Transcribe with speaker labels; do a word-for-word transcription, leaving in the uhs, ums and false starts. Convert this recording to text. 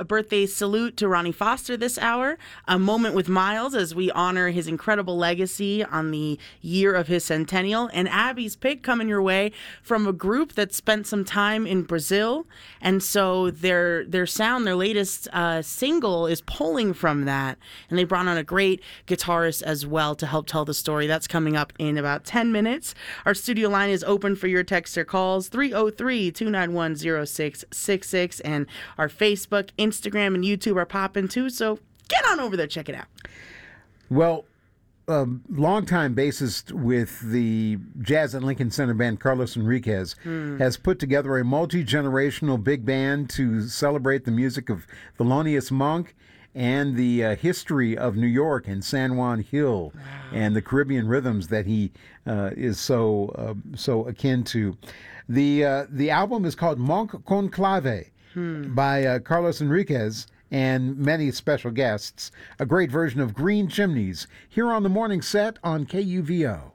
Speaker 1: a birthday salute to Ronnie Foster this hour, a moment with Miles as we honor his incredible legacy on the year of his centennial, and Abby's pick coming your way from a group that spent some time in Brazil, and so their their sound, their latest uh, single is pulling from that, and they brought on a great guitarist as well to help tell the story. That's coming up in about ten minutes. Our studio line is open for your text or calls, three oh three, two nine one, oh six six six, and our Facebook, Instagram, and YouTube are popping too, so get on over there, check it out.
Speaker 2: Well, a longtime bassist with the Jazz at Lincoln Center band, Carlos Enriquez, mm. has put together a multi-generational big band to celebrate the music of Thelonious Monk and the uh, history of New York and San Juan Hill wow. and the Caribbean rhythms that he uh, is so uh, so akin to. The uh, the album is called Monk Conclave hmm. by uh, Carlos Enriquez and many special guests. A great version of Green Chimneys here on the morning set on K U V O.